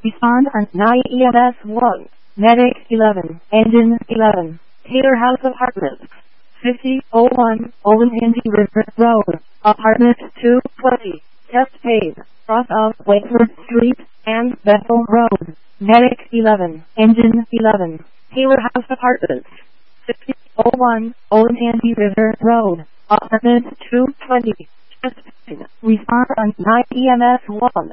Respond on 9 EMS 1. Medic 11. Engine 11. Taylor House Apartments. 5001 Olentangy River Road. Apartment 220. Test paid. Cross of Wakeford Street and Bethel Road. Medic 11. Engine 11. Taylor House Apartments. 5001 Olentangy River Road. Apartment 220. Test paid. Respond on 9 EMS 1.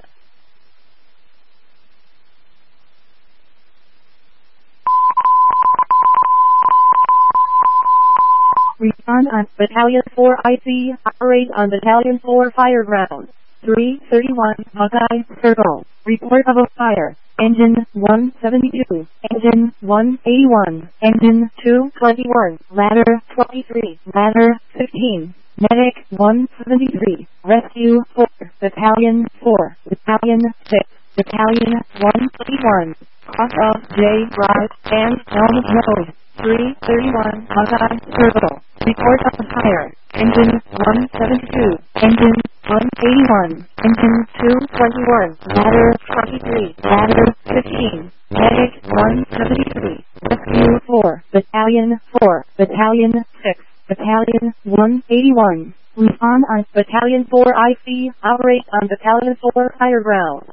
Respond on Battalion 4 IC. Operate on Battalion 4 Fire Ground. 331 Buckeye Circle. Report of a fire. Engine 172. Engine 181. Engine 221. Ladder 23. Ladder 15. Medic 173. Rescue 4. Battalion 4. Battalion 6. Battalion 121. Cross of J Drive and Elm Road. 331 Buckeye Circle. Report of the fire. Engine 172. Engine 181. Engine 221. Ladder 23. Ladder 15. Medic 173. Rescue 4. Battalion 4. Battalion 6. Battalion 181. Respond on Battalion 4 IC. Operate on Battalion 4 Fire Ground.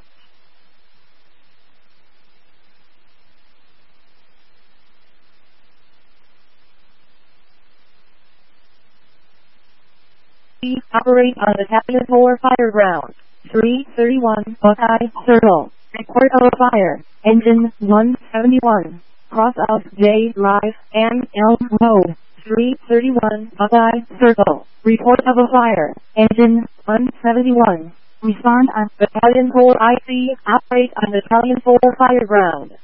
Operate on Battalion 4 Fire Ground. 331 Buckeye Circle. Report of a fire. Engine 171. Cross of J Drive and Elm Road. 331 Buckeye Circle. Report of a fire. Engine 171. Respond on Battalion 4 IC. Operate on Battalion 4 Fire Ground.